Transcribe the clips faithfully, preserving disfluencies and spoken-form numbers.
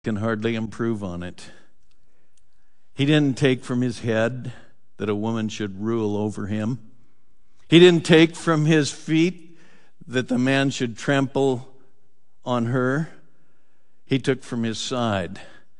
can hardly improve on it. He didn't take from his head that a woman should rule over him. He didn't take from his feet that the man should trample on her. He took from his side,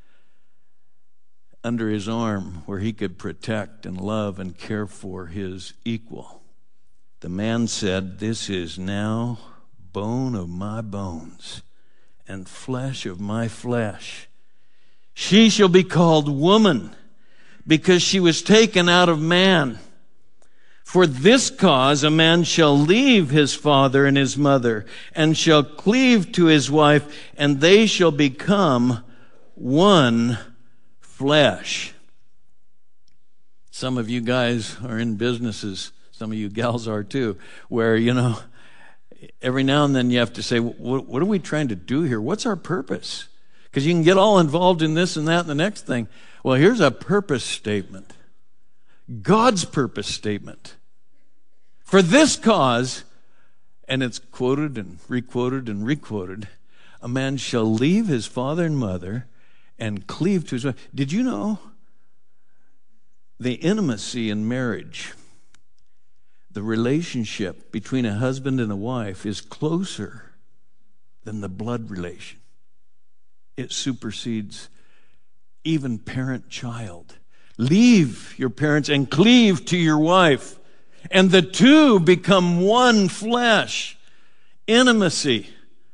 under his arm, where he could protect and love and care for his equal. The man said, "This is now bone of my bones and flesh of my flesh. She shall be called woman, because she was taken out of man. For this cause a man shall leave his father and his mother, and shall cleave to his wife, and they shall become one flesh." Some of you guys are in businesses, some of you gals are too, where, you know, every now and then you have to say, what, what are we trying to do here? What's our purpose? Because you can get all involved in this and that and the next thing. Well, here's a purpose statement. God's purpose statement. For this cause, and it's quoted and requoted and requoted, a man shall leave his father and mother and cleave to his wife. Did you know the intimacy in marriage, the relationship between a husband and a wife, is closer than the blood relation? It supersedes even parent-child. Leave your parents and cleave to your wife, and the two become one flesh. Intimacy.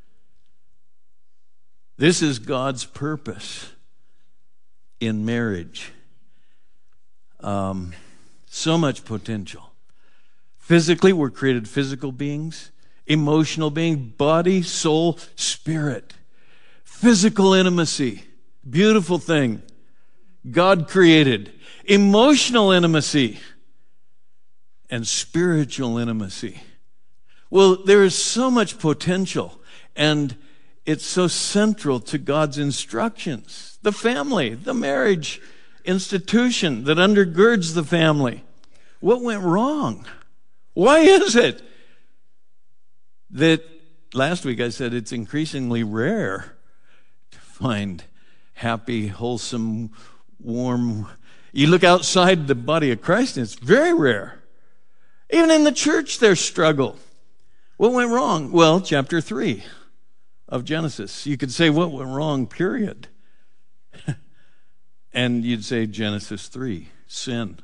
This is God's purpose in marriage. Um, so much potential. Physically, we're created physical beings, emotional beings, body, soul, spirit. Physical intimacy, beautiful thing. God created. Emotional intimacy and spiritual intimacy. Well, there is so much potential, and it's so central to God's instructions. The family, the marriage institution that undergirds the family. What went wrong? Why is it that, last week I said it's increasingly rare to find happy, wholesome, warm. You look outside the body of Christ and it's very rare. Even in the church there's struggle. What went wrong? Well, chapter three of Genesis. You could say, what went wrong, period? And you'd say Genesis three, sin.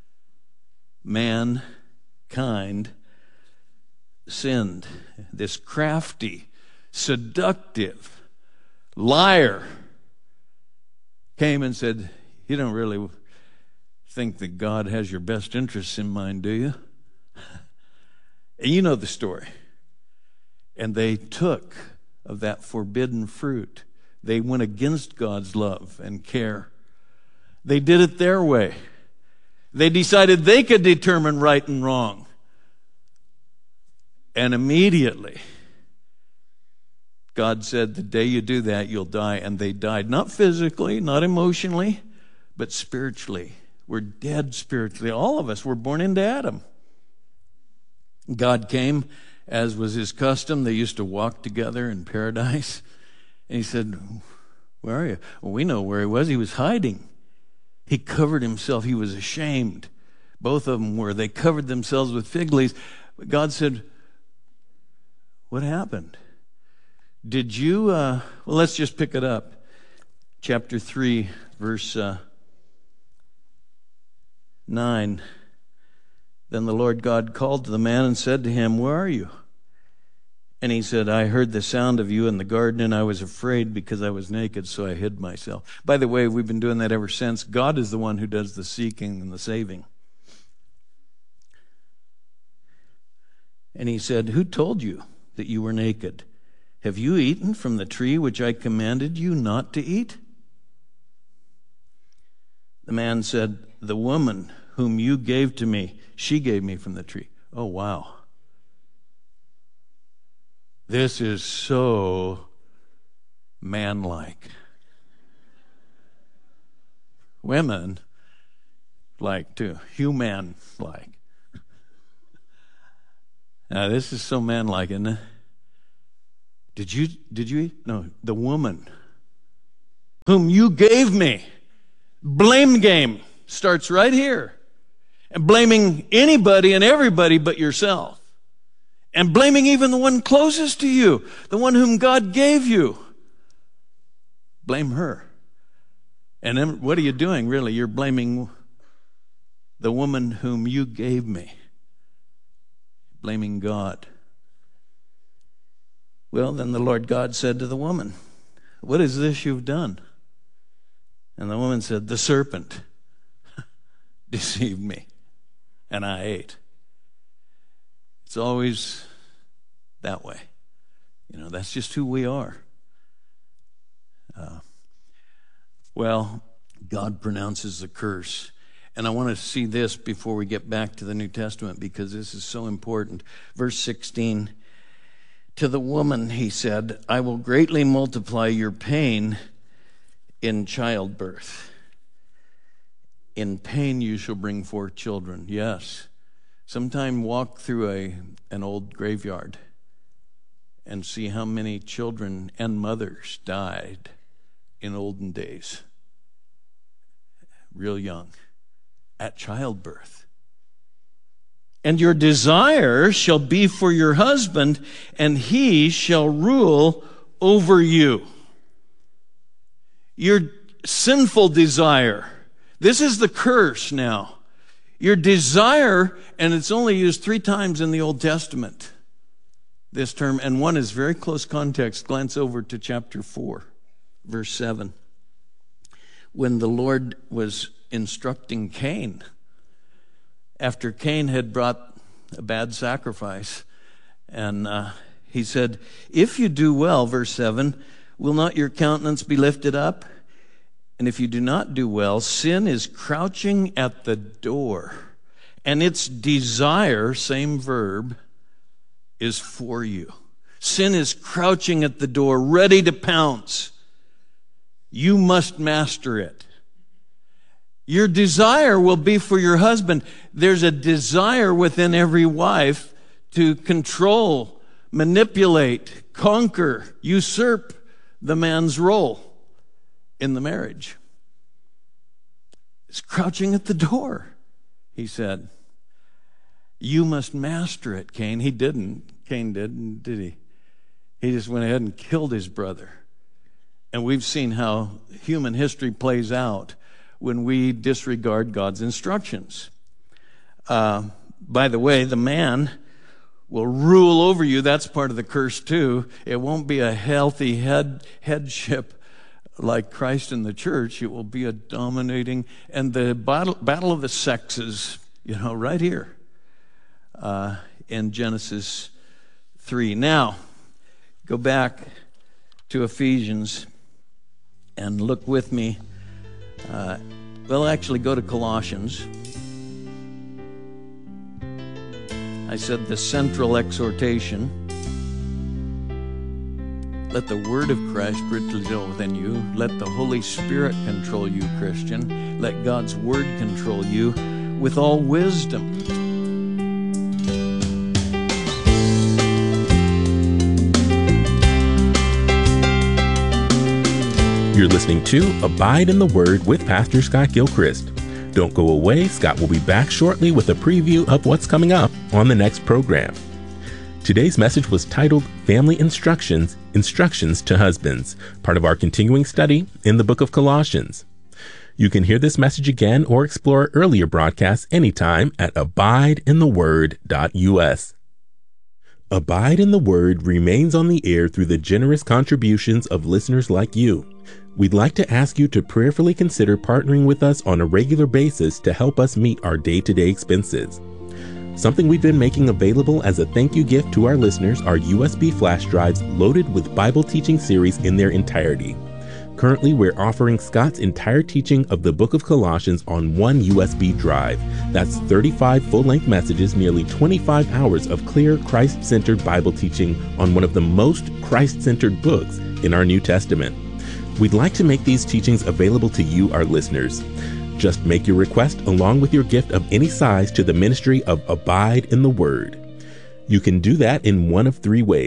Mankind sinned. This crafty, seductive liar came and said, "You don't really think that God has your best interests in mind, do you?" And you know the story. And they took of that forbidden fruit. They went against God's love and care. They did it their way. They decided they could determine right and wrong. And immediately, God said, the day you do that, you'll die. And they died, not physically, not emotionally, but spiritually. We're dead spiritually. All of us were born into Adam. God came, as was his custom. They used to walk together in paradise. And he said, "Where are you?" Well, we know where he was. He was hiding. He covered himself. He was ashamed. Both of them were. They covered themselves with fig leaves. But God said, "What happened? Did you, uh, well, let's just pick it up. Chapter three, verse uh, nine. Then the Lord God called to the man and said to him, "Where are you?" And he said, "I heard the sound of you in the garden, and I was afraid because I was naked, so I hid myself." By the way, we've been doing that ever since. God is the one who does the seeking and the saving. And he said, "Who told you that you were naked? Have you eaten from the tree which I commanded you not to eat?" The man said, "The woman whom you gave to me, she gave me from the tree." Oh, wow. This is so manlike. Women like too, human-like. Now, this is so manlike, isn't it? Did you, did you eat? No, the woman whom you gave me. Blame game starts right here. And blaming anybody and everybody but yourself. And blaming even the one closest to you, the one whom God gave you. Blame her. And then what are you doing, really? You're blaming the woman whom you gave me. Blaming God. Well, then the Lord God said to the woman, what is this you've done? And the woman said, the serpent deceived me, and I ate. It's always that way. You know, that's just who we are. Uh, well, God pronounces the curse. And I want to see this before we get back to the New Testament, because this is so important. Verse sixteen, to the woman he said, I will greatly multiply your pain in childbirth. In pain you shall bring forth children. Yes. Sometime walk through a an old graveyard and see how many children and mothers died in olden days. Real young. At childbirth. And your desire shall be for your husband, and he shall rule over you. Your sinful desire. This is the curse now. Your desire, and it's only used three times in the Old Testament, this term, and one is very close context. Glance over to chapter four, verse seven. When the Lord was instructing Cain, after Cain had brought a bad sacrifice, and uh, he said, if you do well, verse seven, will not your countenance be lifted up? And if you do not do well, sin is crouching at the door, and its desire, same verb, is for you. Sin is crouching at the door, ready to pounce. You must master it. Your desire will be for your husband. There's a desire within every wife to control, manipulate, conquer, usurp the man's role in the marriage. It's crouching at the door, he said. You must master it, Cain. He didn't. Cain didn't, did he? He just went ahead and killed his brother. And we've seen how human history plays out when we disregard God's instructions. Uh, by the way, the man will rule over you. That's part of the curse too. It won't be a healthy head headship like Christ in the church. It will be a dominating, and the battle, battle of the sexes, you know, right here uh, in Genesis three. Now, go back to Ephesians and look with me. Uh, well, actually, go to Colossians. I said the central exhortation. Let the word of Christ richly dwell within you. Let the Holy Spirit control you, Christian. Let God's word control you with all wisdom. You're listening to Abide in the Word with Pastor Scott Gilchrist. Don't go away. Scott will be back shortly with a preview of what's coming up on the next program. Today's message was titled Family Instructions, Instructions to Husbands, part of our continuing study in the book of Colossians. You can hear this message again or explore earlier broadcasts anytime at abide in the word dot u s. Abide in the Word remains on the air through the generous contributions of listeners like you. We'd like to ask you to prayerfully consider partnering with us on a regular basis to help us meet our day-to-day expenses. Something we've been making available as a thank you gift to our listeners are U S B flash drives loaded with Bible teaching series in their entirety. Currently, we're offering Scott's entire teaching of the book of Colossians on one U S B drive. That's thirty-five full-length messages, nearly twenty-five hours of clear, Christ-centered Bible teaching on one of the most Christ-centered books in our New Testament. We'd like to make these teachings available to you, our listeners. Just make your request along with your gift of any size to the ministry of Abide in the Word. You can do that in one of three ways.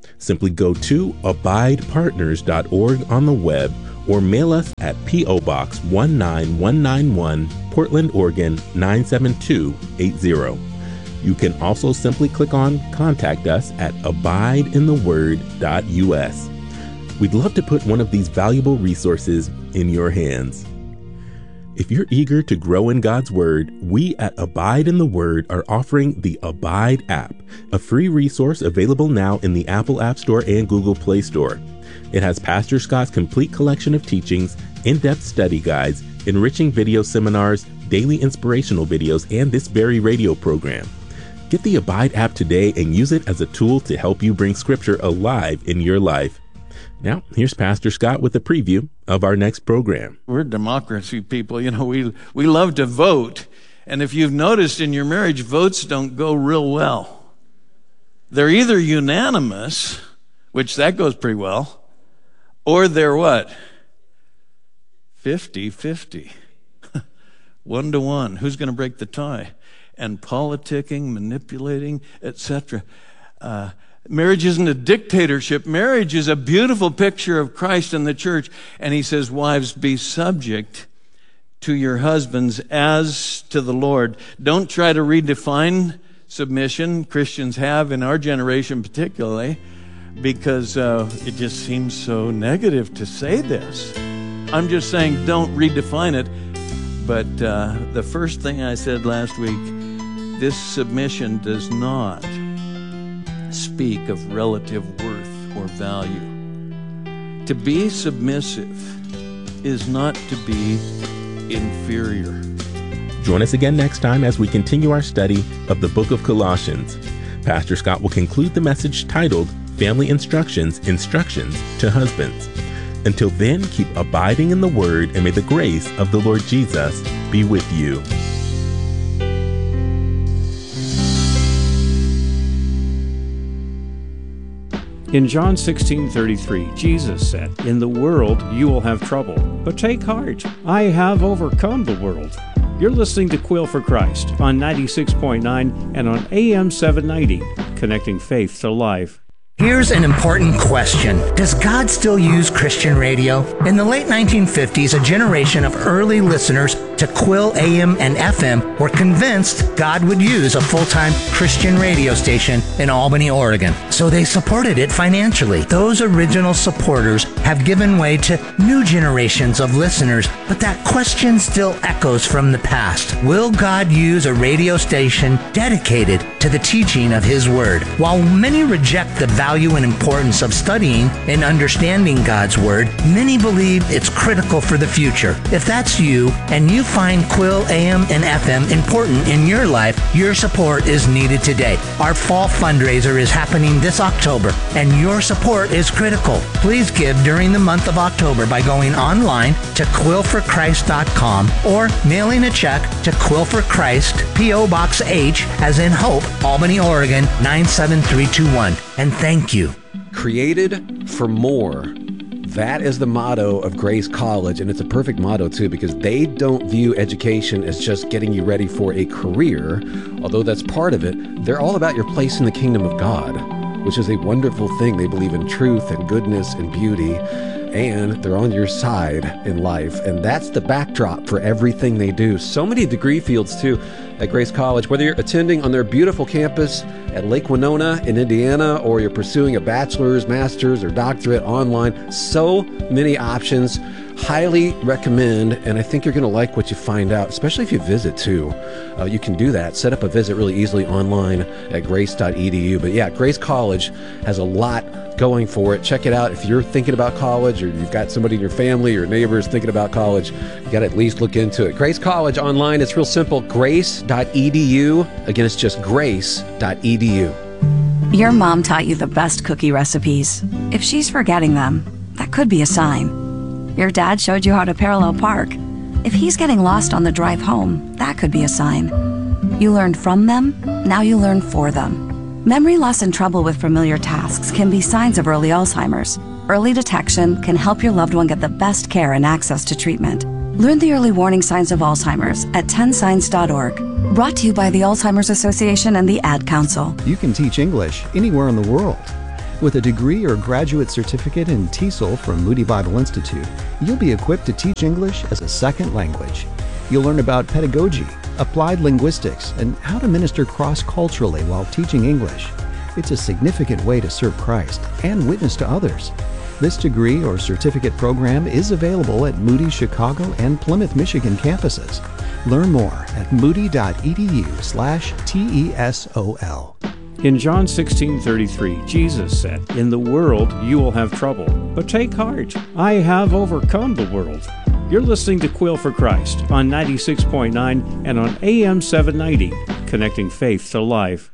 Simply go to abide partners dot org on the web or mail us at P O. Box one nine one nine one, Portland, Oregon nine seven two eight zero. You can also simply click on Contact Us at abide in the word dot U S. We'd love to put one of these valuable resources in your hands. If you're eager to grow in God's Word, we at Abide in the Word are offering the Abide app, a free resource available now in the Apple App Store and Google Play Store. It has Pastor Scott's complete collection of teachings, in-depth study guides, enriching video seminars, daily inspirational videos, and this very radio program. Get the Abide app today and use it as a tool to help you bring Scripture alive in your life. Now, here's Pastor Scott with a preview of our next program. We're democracy people. You know, we we love to vote. And if you've noticed in your marriage, votes don't go real well. They're either unanimous, which that goes pretty well, or they're what? fifty-fifty. One to one. Who's going to break the tie? And politicking, manipulating, et cetera. Uh, marriage isn't a dictatorship. Marriage is a beautiful picture of Christ and the church. And he says, wives, be subject to your husbands as to the Lord. Don't try to redefine submission. Christians have in our generation particularly, because uh, it just seems so negative to say this. I'm just saying don't redefine it. But uh, the first thing I said last week, this submission does not speak of relative worth or value. To be submissive is not to be inferior. Join us again next time as we continue our study of the book of Colossians. Pastor Scott will conclude the message titled Family Instructions, Instructions to Husbands. Until then, keep abiding in the Word, and may the grace of the Lord Jesus be with you. In John sixteen thirty-three, Jesus said, "In the world you will have trouble, but take heart. I have overcome the world." You're listening to Quill for Christ on ninety-six point nine and on A M seven ninety, connecting faith to life. Here's an important question. Does God still use Christian radio? In the late nineteen fifties, a generation of early listeners to Quill A M and F M were convinced God would use a full-time Christian radio station in Albany, Oregon. So they supported it financially. Those original supporters have given way to new generations of listeners, but that question still echoes from the past. Will God use a radio station dedicated to the teaching of His Word? While many reject the value and importance of studying and understanding God's Word, many believe it's critical for the future. If that's you, and you find Quill A M and F M important in your life, your support is needed today. Our fall fundraiser is happening this October, and your support is critical. Please give during the month of October by going online to quill for christ dot com or mailing a check to Quill for Christ, P O. Box H, as in Hope, Albany, Oregon, nine seven three two one. And thank you. Created for more. That is the motto of Grace College, and it's a perfect motto, too, because they don't view education as just getting you ready for a career, although that's part of it. They're all about your place in the kingdom of God, which is a wonderful thing. They believe in truth and goodness and beauty, and they're on your side in life, and that's the backdrop for everything they do. So many degree fields, too, at Grace College. Whether you're attending on their beautiful campus at Lake Winona in Indiana, or you're pursuing a bachelor's, master's, or doctorate online, so many options. Highly recommend, and I think you're going to like what you find out, especially if you visit too. Uh, you can do that. Set up a visit really easily online at grace dot e d u. But yeah, Grace College has a lot going for it. Check it out. If you're thinking about college, or you've got somebody in your family or neighbors thinking about college, you got to at least look into it. Grace College online, it's real simple. grace dot e d u. Again, it's just grace dot e d u. Your mom taught you the best cookie recipes. If she's forgetting them, that could be a sign. Your dad showed you how to parallel park. If he's getting lost on the drive home, that could be a sign. You learned from them, now you learn for them. Memory loss and trouble with familiar tasks can be signs of early Alzheimer's. Early detection can help your loved one get the best care and access to treatment. Learn the early warning signs of Alzheimer's at ten signs dot org. Brought to you by the Alzheimer's Association and the Ad Council. You can teach English anywhere in the world. With a degree or graduate certificate in T E S O L from Moody Bible Institute, you'll be equipped to teach English as a second language. You'll learn about pedagogy, applied linguistics, and how to minister cross-culturally while teaching English. It's a significant way to serve Christ and witness to others. This degree or certificate program is available at Moody Chicago and Plymouth, Michigan campuses. Learn more at moody.edu slash T-E-S-O-L. In John sixteen thirty-three, Jesus said, "In the world you will have trouble, but take heart. I have overcome the world." You're listening to Quill for Christ on ninety-six point nine and on A M seven ninety, connecting faith to life.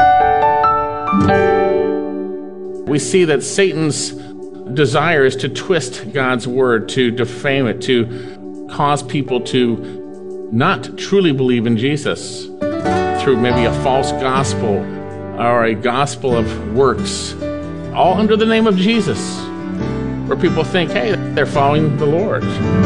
We see that Satan's desire is to twist God's word, to defame it, to cause people to not truly believe in Jesus through maybe a false gospel or a gospel of works, all under the name of Jesus, where people think, hey, they're following the Lord.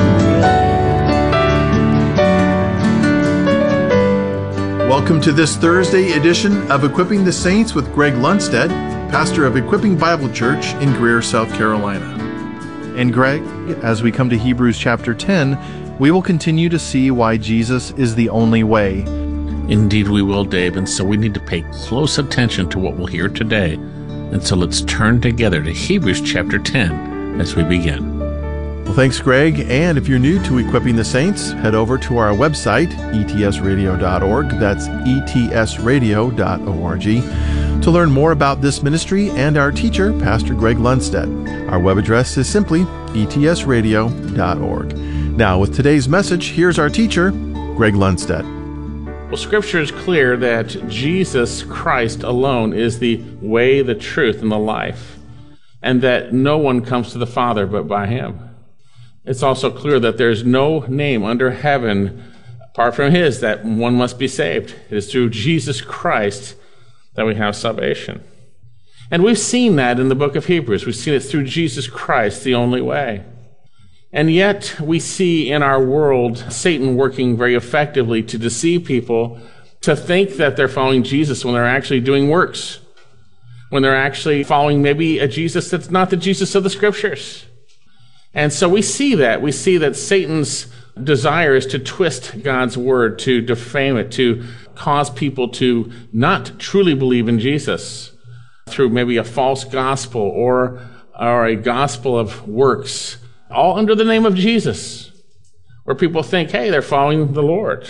Welcome to this Thursday edition of Equipping the Saints with Greg Lundstedt, pastor of Equipping Bible Church in Greer, South Carolina. And Greg, as we come to Hebrews chapter ten, we will continue to see why Jesus is the only way. Indeed we will, Dave, and so we need to pay close attention to what we'll hear today. And so let's turn together to Hebrews chapter ten as we begin. Well, thanks, Greg. And if you're new to Equipping the Saints, head over to our website, E T S radio dot org. That's E T S radio dot org to learn more about this ministry and our teacher, Pastor Greg Lundstedt. Our web address is simply E T S radio dot org. Now, with today's message, here's our teacher, Greg Lundstedt. Well, Scripture is clear that Jesus Christ alone is the way, the truth, and the life, and that no one comes to the Father but by Him. It's also clear that there's no name under heaven apart from His that one must be saved. It is through Jesus Christ that we have salvation. And we've seen that in the book of Hebrews. We've seen it through Jesus Christ, the only way. And yet we see in our world Satan working very effectively to deceive people to think that they're following Jesus when they're actually doing works, when they're actually following maybe a Jesus that's not the Jesus of the Scriptures. And so we see that. We see that Satan's desire is to twist God's word, to defame it, to cause people to not truly believe in Jesus through maybe a false gospel or, or a gospel of works, all under the name of Jesus, where people think, hey, they're following the Lord.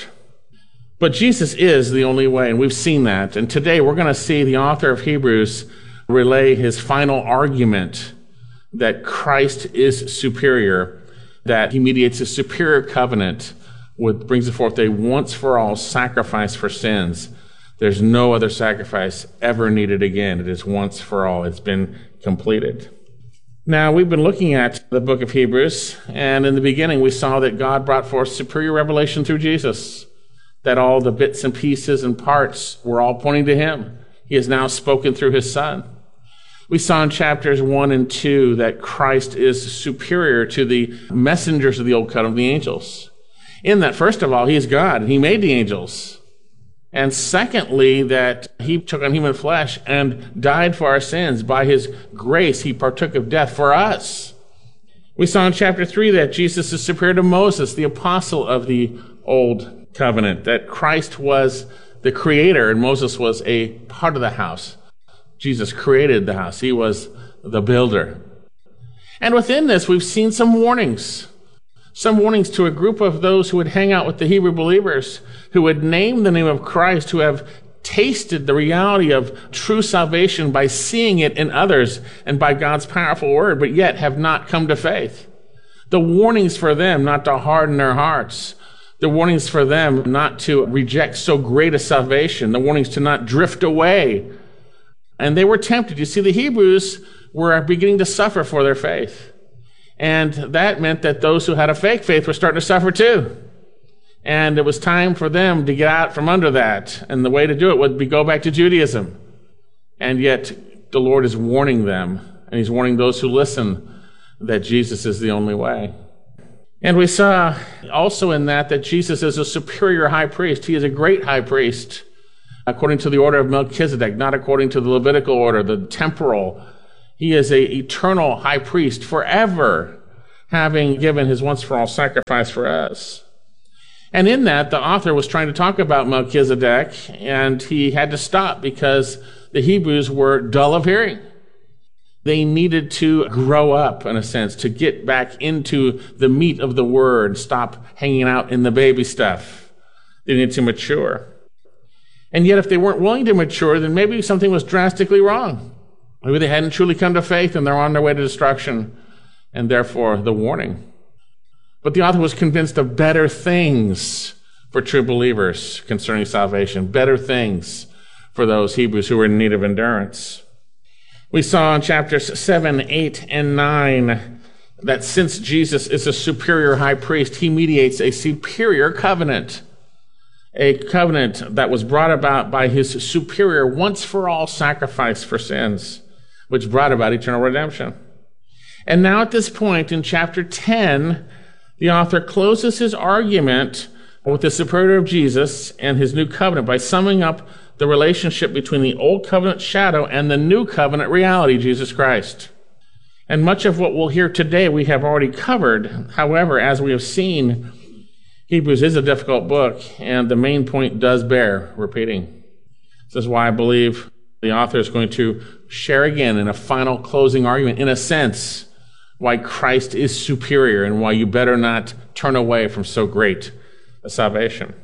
But Jesus is the only way, and we've seen that. And today we're going to see the author of Hebrews relay his final argument that Christ is superior, that he mediates a superior covenant, which brings forth a once-for-all sacrifice for sins. There's no other sacrifice ever needed again. It is once for all. It's been completed. Now, we've been looking at the book of Hebrews, and in the beginning we saw that God brought forth superior revelation through Jesus, that all the bits and pieces and parts were all pointing to Him. He has now spoken through His Son. We saw in chapters one and two that Christ is superior to the messengers of the old covenant, the angels. In that, first of all, He is God, and He made the angels. And secondly, that He took on human flesh and died for our sins. By His grace, He partook of death for us. We saw in chapter three that Jesus is superior to Moses, the apostle of the old covenant, that Christ was the creator and Moses was a part of the house. Jesus created the house. He was the builder. And within this, we've seen some warnings. Some warnings to a group of those who would hang out with the Hebrew believers, who would name the name of Christ, who have tasted the reality of true salvation by seeing it in others and by God's powerful word, but yet have not come to faith. The warnings for them not to harden their hearts. The warnings for them not to reject so great a salvation. The warnings to not drift away. And they were tempted. You see, the Hebrews were beginning to suffer for their faith. And that meant that those who had a fake faith were starting to suffer too. And it was time for them to get out from under that. And the way to do it would be go back to Judaism. And yet the Lord is warning them, and He's warning those who listen, that Jesus is the only way. And we saw also in that that Jesus is a superior high priest. He is a great high priest according to the order of Melchizedek, not according to the Levitical order, the temporal. He is an eternal high priest forever, having given his once-for-all sacrifice for us. And in that, the author was trying to talk about Melchizedek, and he had to stop because the Hebrews were dull of hearing. They needed to grow up, in a sense, to get back into the meat of the word, stop hanging out in the baby stuff. They needed to mature. And yet, if they weren't willing to mature, then maybe something was drastically wrong. Maybe they hadn't truly come to faith and they're on their way to destruction, and therefore the warning. But the author was convinced of better things for true believers concerning salvation, better things for those Hebrews who were in need of endurance. We saw in chapters seven, eight, and nine that since Jesus is a superior high priest, he mediates a superior covenant, a covenant that was brought about by his superior once-for-all sacrifice for sins, which brought about eternal redemption. And now at this point in chapter ten, the author closes his argument with the superiority of Jesus and his new covenant by summing up the relationship between the old covenant shadow and the new covenant reality, Jesus Christ. And much of what we'll hear today we have already covered. However, as we have seen, Hebrews is a difficult book, and the main point does bear repeating. This is why I believe the author is going to share again in a final closing argument, in a sense, why Christ is superior and why you better not turn away from so great a salvation.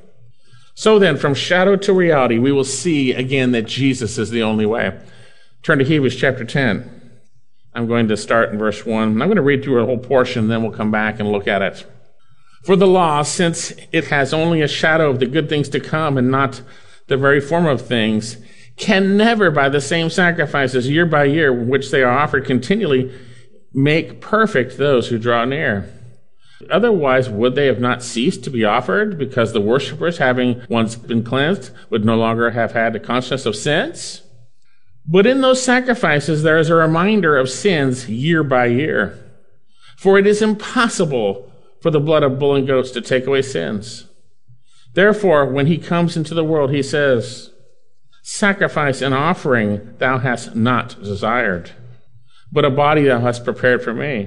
So then, from shadow to reality, we will see again that Jesus is the only way. Turn to Hebrews chapter ten. I'm going to start in verse one. I'm going to read through a whole portion, then we'll come back and look at it. For the law, since it has only a shadow of the good things to come and not the very form of things, can never, by the same sacrifices year by year, which they are offered continually, make perfect those who draw near. Otherwise, would they have not ceased to be offered, because the worshippers, having once been cleansed, would no longer have had a consciousness of sins? But in those sacrifices, there is a reminder of sins year by year. For it is impossible for the blood of bull and goats to take away sins. Therefore, when he comes into the world, he says, sacrifice and offering thou hast not desired, but a body thou hast prepared for me.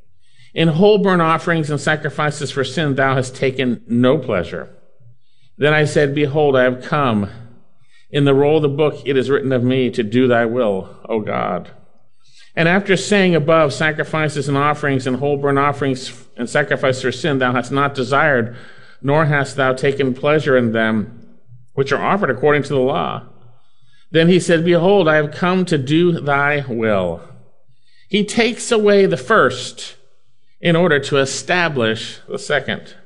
In whole burnt offerings and sacrifices for sin thou hast taken no pleasure. Then I said, behold, I have come. In the roll of the book it is written of me to do thy will, O God. And after saying above, sacrifices and offerings and whole burnt offerings and sacrifices for sin thou hast not desired, nor hast thou taken pleasure in them, which are offered according to the law. Then he said, behold, I have come to do thy will. He takes away the first in order to establish the second.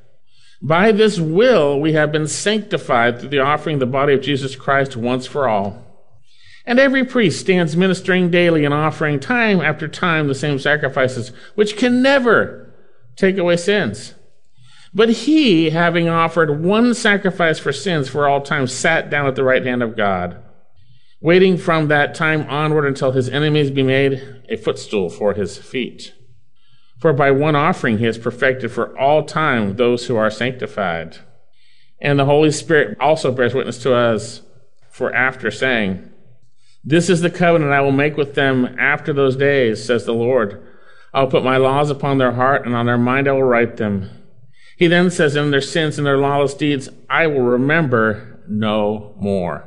By this will we have been sanctified through the offering of the body of Jesus Christ once for all. And every priest stands ministering daily and offering time after time the same sacrifices, which can never take away sins. But he, having offered one sacrifice for sins for all time, sat down at the right hand of God, waiting from that time onward until his enemies be made a footstool for his feet. For by one offering he has perfected for all time those who are sanctified. And the Holy Spirit also bears witness to us, for after saying, this is the covenant I will make with them after those days, says the Lord. I will put my laws upon their heart, and on their mind I will write them. He then says, in their sins and their lawless deeds, I will remember no more.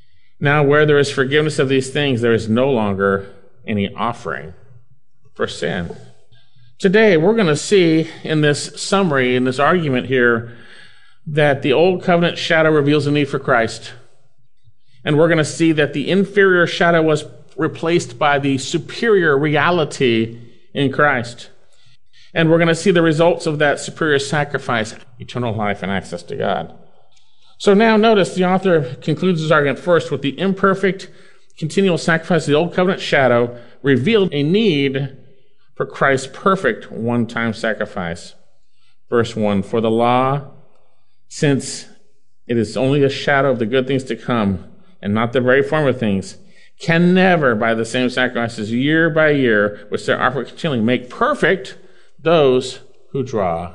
Now where there is forgiveness of these things, there is no longer any offering for sin. Today, we're going to see in this summary, in this argument here, that the old covenant shadow reveals a need for Christ. And we're going to see that the inferior shadow was replaced by the superior reality in Christ. And we're going to see the results of that superior sacrifice, eternal life and access to God. So now notice the author concludes his argument first with the imperfect, continual sacrifice of the old covenant shadow revealed a need for Christ's perfect one-time sacrifice. Verse one, for the law, since it is only a shadow of the good things to come and not the very form of things, can never, by the same sacrifices year by year, which they offer continually, make perfect those who draw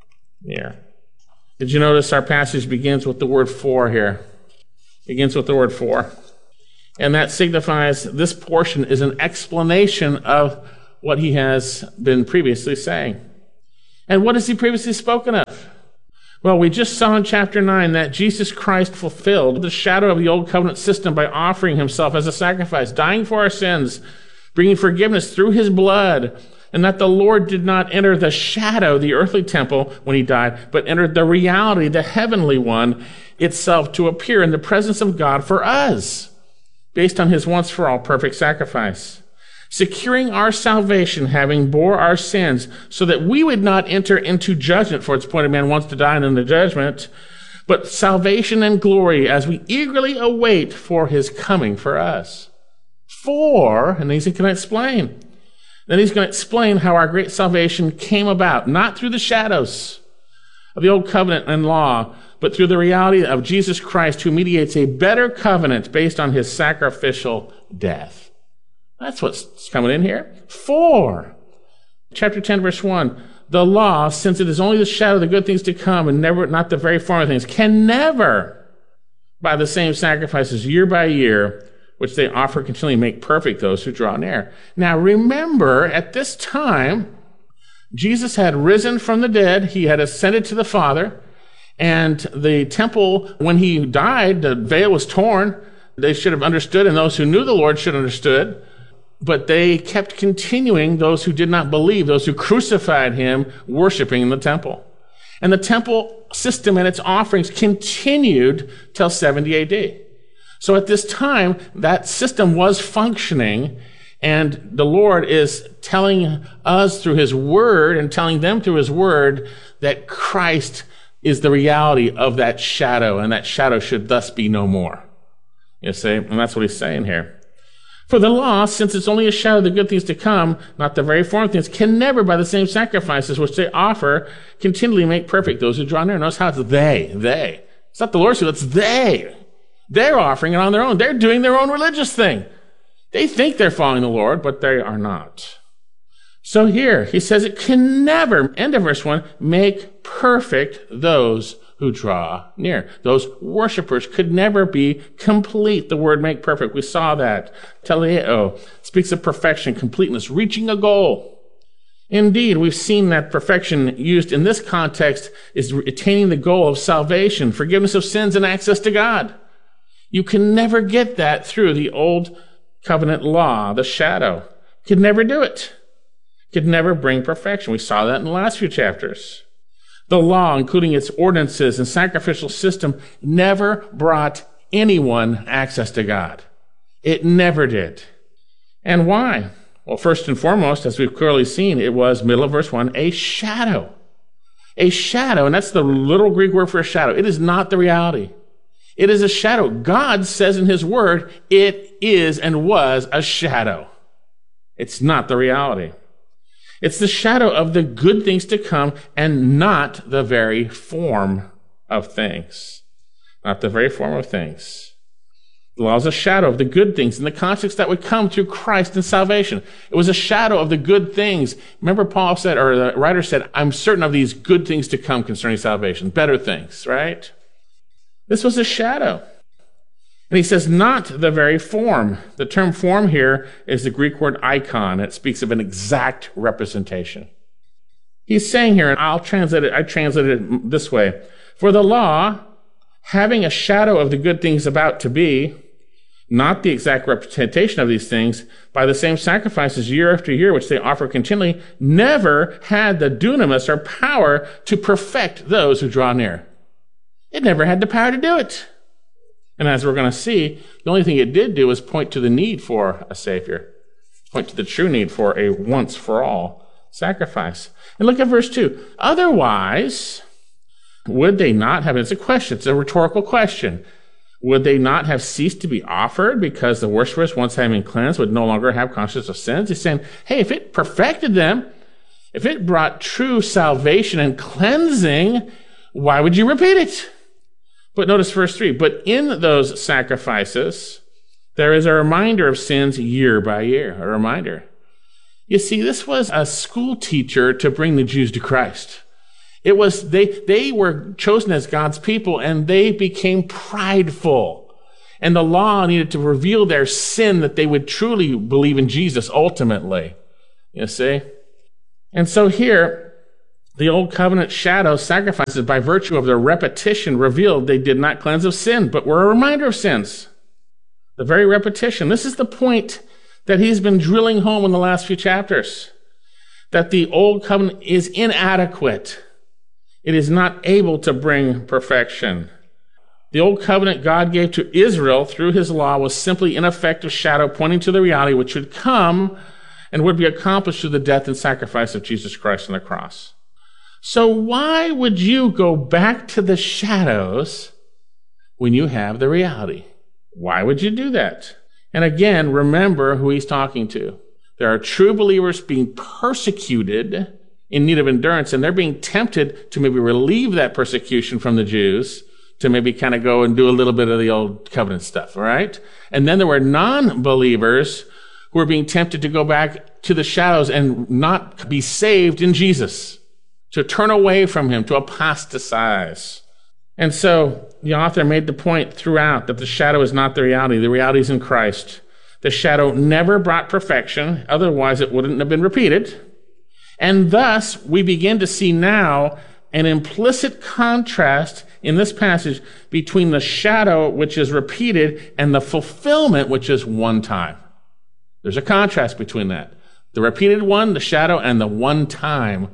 near. Did you notice our passage begins with the word for here? Begins with the word for. And that signifies this portion is an explanation of what he has been previously saying. And what has he previously spoken of? Well, we just saw in chapter nine that Jesus Christ fulfilled the shadow of the old covenant system by offering himself as a sacrifice, dying for our sins, bringing forgiveness through his blood, and that the Lord did not enter the shadow, the earthly temple, when he died, but entered the reality, the heavenly one itself, to appear in the presence of God for us, based on his once-for-all perfect sacrifice, securing our salvation, having bore our sins, so that we would not enter into judgment, for it's appointed man once to die and then the judgment, but salvation and glory as we eagerly await for his coming for us. For, and he's going to explain, then he's going to explain how our great salvation came about, not through the shadows of the old covenant and law, but through the reality of Jesus Christ, who mediates a better covenant based on his sacrificial death. That's what's coming in here. For, chapter ten, verse one, the law, since it is only the shadow of the good things to come and never, not the very form of things, can never, by the same sacrifices year by year, which they offer continually, make perfect those who draw near. Now remember, at this time, Jesus had risen from the dead. He had ascended to the Father. And the temple, when he died, the veil was torn. They should have understood, and those who knew the Lord should have understood. But they kept continuing, those who did not believe, those who crucified him, worshiping in the temple. And the temple system and its offerings continued till seventy A D. So at this time, that system was functioning, and the Lord is telling us through his word and telling them through his word that Christ is the reality of that shadow, and that shadow should thus be no more. You see, and that's what he's saying here. For the law, since it's only a shadow of the good things to come, not the very form of things, can never, by the same sacrifices which they offer, continually make perfect those who draw near. Notice how it's they, they. It's not the Lord's will, it's they. They're offering it on their own. They're doing their own religious thing. They think they're following the Lord, but they are not. So here, he says it can never, end of verse one, make perfect those who draw near. Those worshipers could never be complete. The word make perfect, we saw that. Teleo speaks of perfection, completeness, reaching a goal. Indeed, we've seen that perfection used in this context is attaining the goal of salvation, forgiveness of sins, and access to God. You can never get that through the old covenant law, the shadow. Could never do it. Could never bring perfection. We saw that in the last few chapters. The law, including its ordinances and sacrificial system, never brought anyone access to God. It never did. And why? Well, first and foremost, as we've clearly seen, it was, middle of verse one, a shadow. A shadow, and that's the literal Greek word for a shadow. It is not the reality. It is a shadow. God says in his word, it is and was a shadow. It's not the reality. It's the shadow of the good things to come and not the very form of things. Not the very form of things. The law is a shadow of the good things in the context that would come through Christ and salvation. It was a shadow of the good things. Remember Paul said, or the writer said, I'm certain of these good things to come concerning salvation. Better things, right? This was a shadow. And he says, not the very form. The term form here is the Greek word icon. It speaks of an exact representation. He's saying here, and I'll translate it, I translated it this way. For the law, having a shadow of the good things about to be, not the exact representation of these things, by the same sacrifices year after year, which they offer continually, never had the dunamis or power to perfect those who draw near. It never had the power to do it. And as we're going to see, the only thing it did do was point to the need for a Savior, point to the true need for a once-for-all sacrifice. And look at verse two. Otherwise, would they not have, it's a question, it's a rhetorical question, would they not have ceased to be offered because the worshipers, once having cleansed, would no longer have conscience of sins? He's saying, hey, if it perfected them, if it brought true salvation and cleansing, why would you repeat it? But notice verse three, but in those sacrifices, there is a reminder of sins year by year, a reminder. You see, this was a school teacher to bring the Jews to Christ. It was, they, they were chosen as God's people, and they became prideful. And the law needed to reveal their sin that they would truly believe in Jesus ultimately. You see? And so here, the old covenant shadow sacrifices, by virtue of their repetition, revealed they did not cleanse of sin, but were a reminder of sins. The very repetition. This is the point that he's been drilling home in the last few chapters. That the old covenant is inadequate. It is not able to bring perfection. The old covenant God gave to Israel through his law was simply an ineffective shadow pointing to the reality which would come and would be accomplished through the death and sacrifice of Jesus Christ on the cross. So why would you go back to the shadows when you have the reality? Why would you do that? And again, remember who he's talking to. There are true believers being persecuted in need of endurance, and they're being tempted to maybe relieve that persecution from the Jews, to maybe kind of go and do a little bit of the old covenant stuff, all right? And then there were non-believers who were being tempted to go back to the shadows and not be saved in Jesus, to turn away from him, to apostatize. And so the author made the point throughout that the shadow is not the reality. The reality is in Christ. The shadow never brought perfection, otherwise it wouldn't have been repeated. And thus, we begin to see now an implicit contrast in this passage between the shadow, which is repeated, and the fulfillment, which is one time. There's a contrast between that. The repeated one, the shadow, and the one-time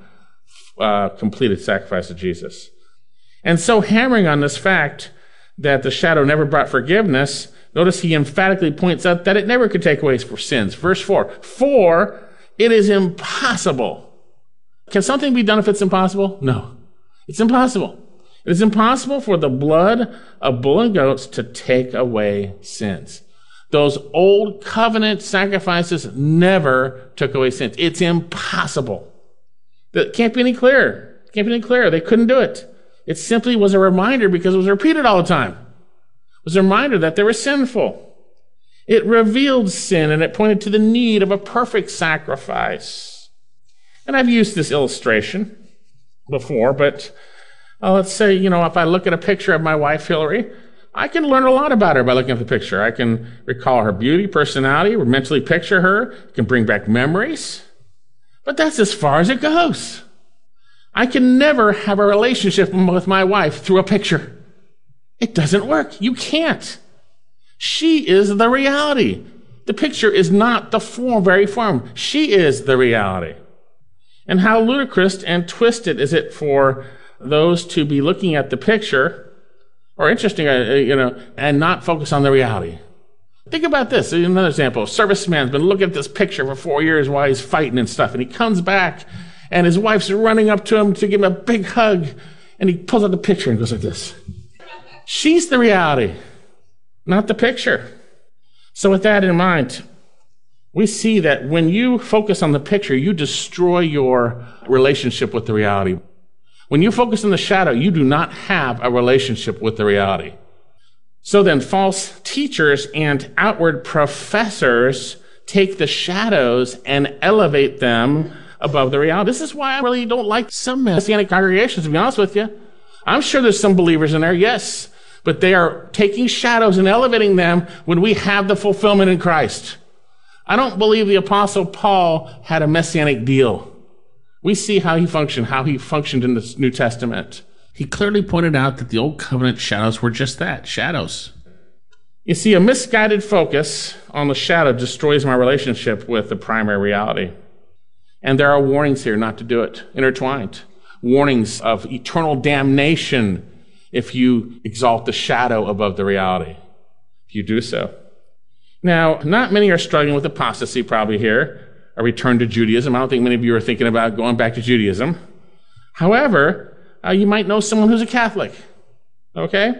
uh, completed sacrifice of Jesus. And so, hammering on this fact that the shadow never brought forgiveness, notice he emphatically points out that it never could take away for sins. Verse four, for it is impossible. Can something be done if it's impossible? No. It's impossible. It is impossible for the blood of bull and goats to take away sins. Those old covenant sacrifices never took away sins. It's impossible. It can't be any clearer. It can't be any clearer. They couldn't do it. It simply was a reminder, because it was repeated all the time. It was a reminder that they were sinful. It revealed sin, and it pointed to the need of a perfect sacrifice. And I've used this illustration before, but uh, let's say, you know, if I look at a picture of my wife, Hillary, I can learn a lot about her by looking at the picture. I can recall her beauty, personality, or mentally picture her, can bring back memories. But that's as far as it goes. I can never have a relationship with my wife through a picture. It doesn't work. You can't. She is the reality. The picture is not the form, very form. She is the reality. And how ludicrous and twisted is it for those to be looking at the picture, or interesting, uh, you know, and not focus on the reality. Think about this. Another example. A serviceman's been looking at this picture for four years while he's fighting and stuff, and he comes back, and his wife's running up to him to give him a big hug, and he pulls out the picture and goes like this. She's the reality, not the picture. So with that in mind, we see that when you focus on the picture, you destroy your relationship with the reality. When you focus on the shadow, you do not have a relationship with the reality. So then false teachers and outward professors take the shadows and elevate them above the reality. This is why I really don't like some Messianic congregations, to be honest with you. I'm sure there's some believers in there, yes, but they are taking shadows and elevating them when we have the fulfillment in Christ. I don't believe the Apostle Paul had a Messianic deal. We see how he functioned, how he functioned in the New Testament. He clearly pointed out that the Old Covenant shadows were just that, shadows. You see, a misguided focus on the shadow destroys my relationship with the primary reality. And there are warnings here not to do it, intertwined. Warnings of eternal damnation if you exalt the shadow above the reality, if you do so. Now, not many are struggling with apostasy probably here, a return to Judaism. I don't think many of you are thinking about going back to Judaism. However, uh, you might know someone who's a Catholic, okay?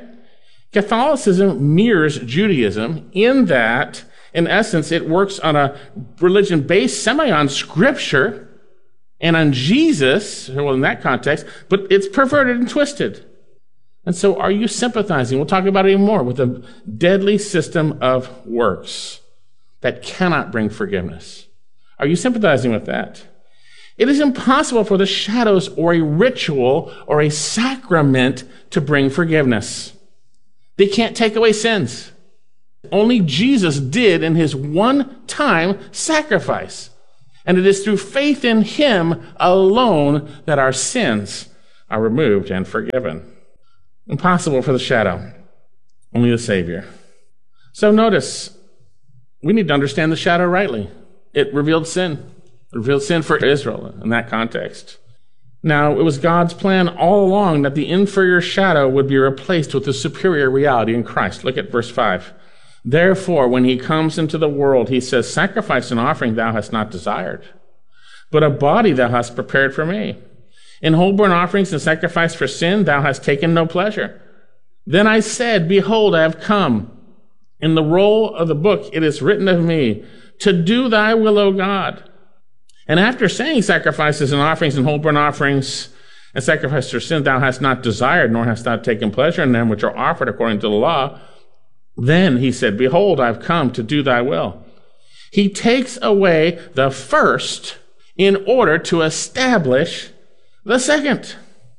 Catholicism mirrors Judaism in that, in essence, it works on a religion based semi on Scripture and on Jesus, well, in that context, but it's perverted and twisted. And so are you sympathizing, we'll talk about it even more, with a deadly system of works that cannot bring forgiveness? Are you sympathizing with that? It is impossible for the shadows or a ritual or a sacrament to bring forgiveness. They can't take away sins. Only Jesus did in his one-time sacrifice. And it is through faith in him alone that our sins are removed and forgiven. Impossible for the shadow. Only the Savior. So notice, we need to understand the shadow rightly. It revealed sin. It revealed sin for Israel in that context. Now, it was God's plan all along that the inferior shadow would be replaced with the superior reality in Christ. Look at verse five. Therefore, when he comes into the world, he says, sacrifice and offering thou hast not desired, but a body thou hast prepared for me. In whole burnt offerings and sacrifice for sin thou hast taken no pleasure. Then I said, behold, I have come. In the roll of the book it is written of me, to do thy will, O God. And after saying sacrifices and offerings and whole burnt offerings and sacrifices for sin thou hast not desired, nor hast thou taken pleasure in them which are offered according to the law, then he said, behold, I've come to do thy will. He takes away the first in order to establish the second.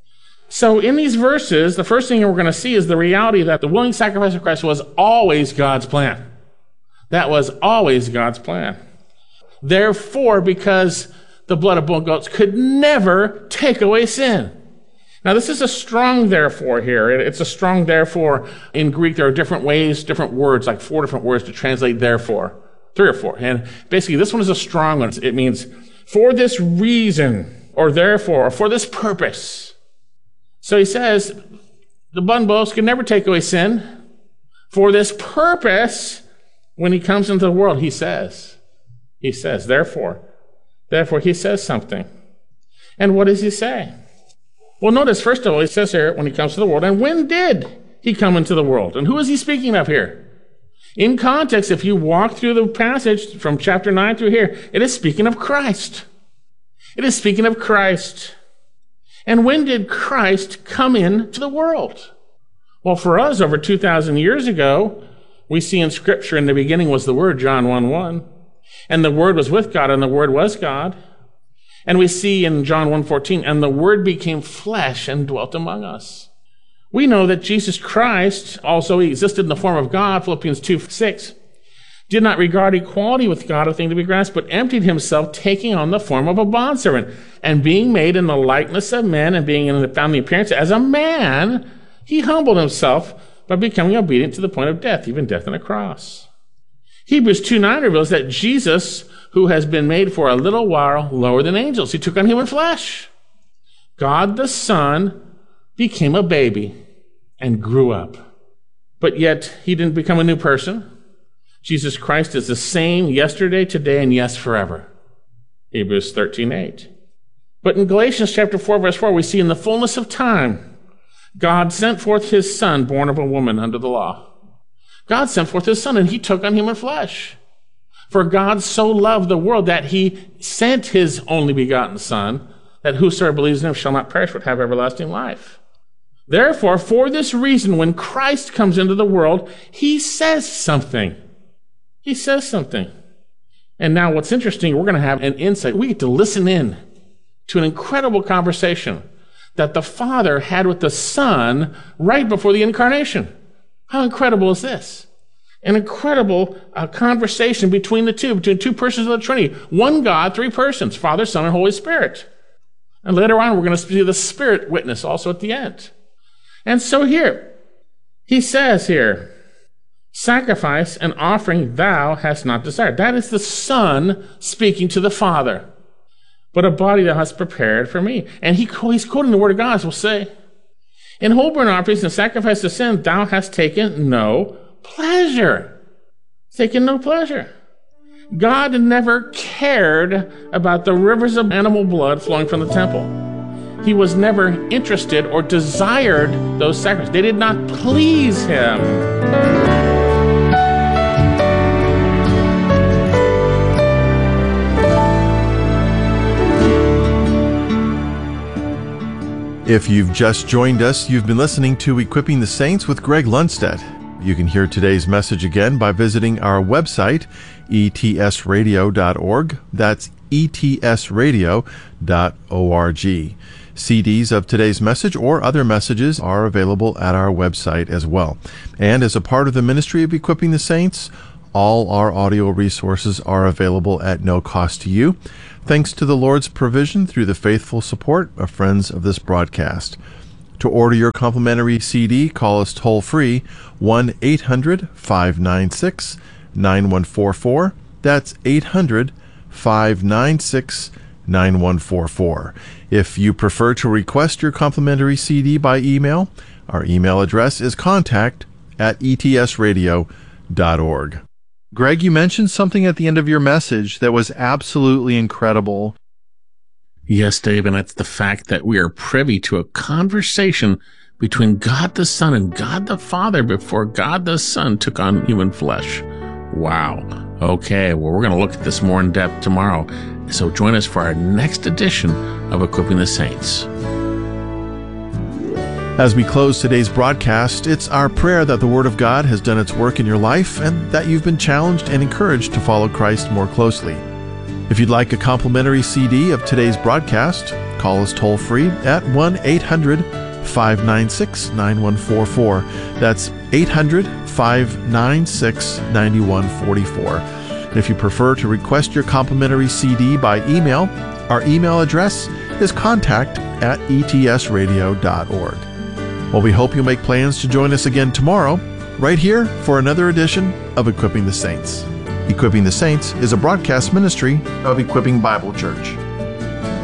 So in these verses, the first thing we're going to see is the reality that the willing sacrifice of Christ was always God's plan. That was always God's plan. Therefore, because the blood of bull goats could never take away sin. Now, this is a strong therefore here. It's a strong therefore. In Greek, there are different ways, different words, like four different words to translate therefore. Three or four. And basically, this one is a strong one. It means for this reason, or therefore, or for this purpose. So he says, the blood and bulls can never take away sin. For this purpose, when he comes into the world, he says, he says, therefore, therefore, he says something. And what does he say? Well, notice, first of all, he says here, when he comes to the world, and when did he come into the world? And who is he speaking of here? In context, if you walk through the passage from chapter nine through here, it is speaking of Christ. It is speaking of Christ. And when did Christ come into the world? Well, for us, over two thousand years ago, we see in Scripture, in the beginning was the Word, John one one. And the Word was with God, and the Word was God. And we see in John one fourteen, and the Word became flesh and dwelt among us. We know that Jesus Christ also existed in the form of God, Philippians two six, did not regard equality with God a thing to be grasped, but emptied himself, taking on the form of a bondservant, and being made in the likeness of men, and being in the, found the appearance as a man, he humbled himself by becoming obedient to the point of death, even death on a cross. Hebrews two nine reveals that Jesus, who has been made for a little while lower than angels, he took on human flesh. God the Son became a baby and grew up. But yet, he didn't become a new person. Jesus Christ is the same yesterday, today, and yes, forever. Hebrews thirteen eight. But in Galatians chapter four, verse four, we see in the fullness of time, God sent forth his Son, born of a woman under the law. God sent forth his Son, and he took on human flesh. For God so loved the world that he sent his only begotten Son, that whosoever believes in him shall not perish but have everlasting life. Therefore, for this reason, when Christ comes into the world, he says something. He says something. And now what's interesting, we're going to have an insight. We get to listen in to an incredible conversation that the Father had with the Son right before the incarnation. How incredible is this? An incredible uh, conversation between the two, between two persons of the Trinity. One God, three persons, Father, Son, and Holy Spirit. And later on, we're going to see the Spirit witness also at the end. And so here, he says here, sacrifice and offering thou hast not desired. That is the Son speaking to the Father. But a body thou hast prepared for me. And he, he's quoting the Word of God, as we'll say. In whole burnt offerings and sacrifice of sin, thou hast taken no pleasure. Taken no pleasure. God never cared about the rivers of animal blood flowing from the temple. He was never interested or desired those sacrifices. They did not please him. If you've just joined us, you've been listening to Equipping the Saints with Greg Lundstedt. You can hear today's message again by visiting our website, E T S radio dot org. That's E T S radio dot org. C Ds of today's message or other messages are available at our website as well. And as a part of the ministry of Equipping the Saints, all our audio resources are available at no cost to you, thanks to the Lord's provision through the faithful support of friends of this broadcast. To order your complimentary C D, call us toll-free, one eight hundred five nine six nine one four four. That's eight hundred five nine six nine one four four. If you prefer to request your complimentary C D by email, our email address is contact at e t s radio dot org. Greg, you mentioned something at the end of your message that was absolutely incredible. Yes, Dave, and it's the fact that we are privy to a conversation between God the Son and God the Father before God the Son took on human flesh. Wow. Okay, well, we're going to look at this more in depth tomorrow. So join us for our next edition of Equipping the Saints. As we close today's broadcast, it's our prayer that the Word of God has done its work in your life and that you've been challenged and encouraged to follow Christ more closely. If you'd like a complimentary C D of today's broadcast, call us toll-free at one eight hundred five nine six nine one four four. That's eight hundred five nine six nine one four four. And if you prefer to request your complimentary C D by email, our email address is contact at e t s radio dot org. Well, we hope you'll make plans to join us again tomorrow, right here for another edition of Equipping the Saints. Equipping the Saints is a broadcast ministry of Equipping Bible Church.